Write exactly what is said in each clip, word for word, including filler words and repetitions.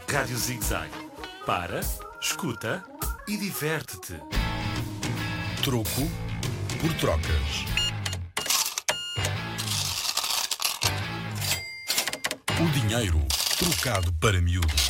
Rádio ZigZag. Para, escuta e diverte-te. Troco por trocas. O dinheiro trocado para miúdos.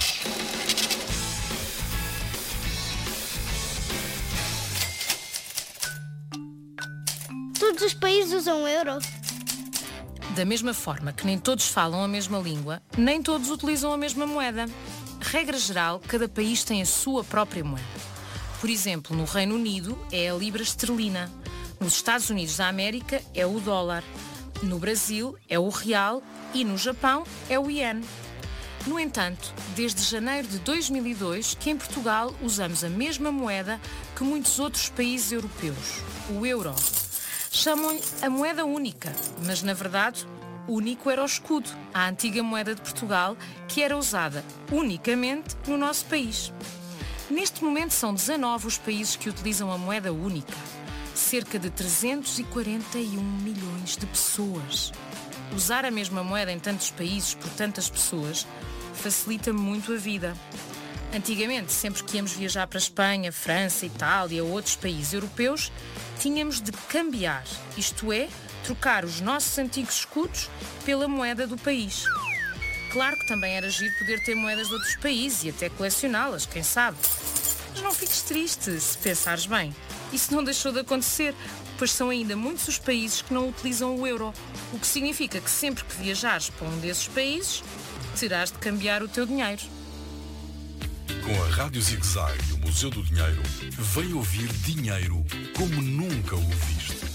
Todos os países usam o euro. Da mesma forma que nem todos falam a mesma língua, nem todos utilizam a mesma moeda. Regra geral, cada país tem a sua própria moeda. Por exemplo, no Reino Unido é a libra esterlina, nos Estados Unidos da América é o dólar, no Brasil é o real e no Japão é o iene. No entanto, desde janeiro de dois mil e dois que em Portugal usamos a mesma moeda que muitos outros países europeus, o euro. Chamam-lhe a moeda única, mas na verdade, único era o escudo, a antiga moeda de Portugal, que era usada unicamente no nosso país. Neste momento são dezanove os países que utilizam a moeda única. Cerca de trezentos e quarenta e um milhões de pessoas. Usar a mesma moeda em tantos países por tantas pessoas facilita muito a vida. Antigamente, sempre que íamos viajar para a Espanha, França, Itália ou outros países europeus, tínhamos de cambiar, isto é, trocar os nossos antigos escudos pela moeda do país. Claro que também era giro poder ter moedas de outros países e até colecioná-las, quem sabe. Mas não fiques triste se pensares bem. Isso não deixou de acontecer, pois são ainda muitos os países que não utilizam o euro, o que significa que sempre que viajares para um desses países, terás de cambiar o teu dinheiro. Com a Rádio ZigZag e o Museu do Dinheiro, vem ouvir dinheiro como nunca o viste.